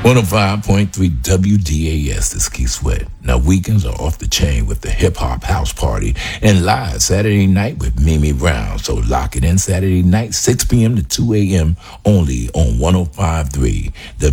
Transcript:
105.3 WDAS, this Keith Sweat. Now, weekends are off the chain with the Hip Hop House Party and live Saturday night with Mimi Brown. So lock it in Saturday night, 6 p.m. to 2 a.m. only on 105.3